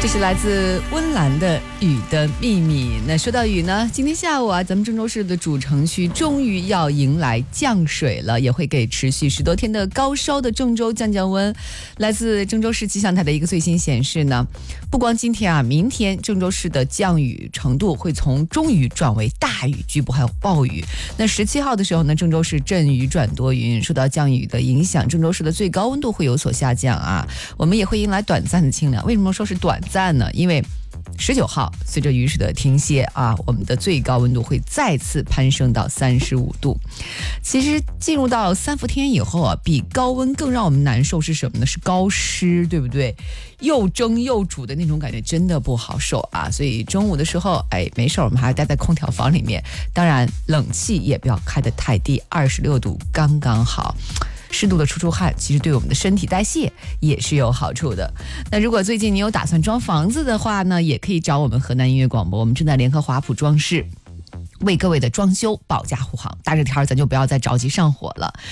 这是来自温岚的《雨的秘密》。那说到雨呢，今天下午啊，咱们郑州市的主城区终于要迎来降水了，也会给持续10多天的高烧的郑州降降温。来自郑州市气象台的一个最新显示呢，不光今天啊，明天郑州市的降雨程度会从中雨转为大雨，局部还有暴雨。那17号的时候呢，郑州市阵雨转多云，受到降雨的影响，郑州市的最高温度会有所下降啊。我们也会迎来短暂的清凉。为什么说是短暂呢？因为19号随着雨水的停歇啊，我们的最高温度会再次攀升到35度。其实进入到3伏天以后啊，比高温更让我们难受是什么呢？是高湿，对不对？又蒸又煮的那种感觉真的不好受啊。所以中午的时候，没事，我们还待在空调房里面，当然冷气也不要开得太低，26度刚刚好。适度的出汗，其实对我们的身体代谢也是有好处的。那如果最近你有打算装房子的话呢，也可以找我们河南音乐广播，我们正在联合华普装饰为各位的装修保驾护航。大热天咱就不要再着急上火了。